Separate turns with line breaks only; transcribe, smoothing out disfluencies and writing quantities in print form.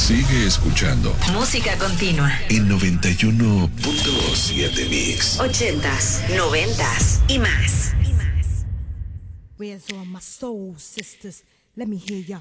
Sigue escuchando.
Música continua.
En 91.7 Mix.
80s, 90s y más.
Where's all my soul sisters? Let me hear your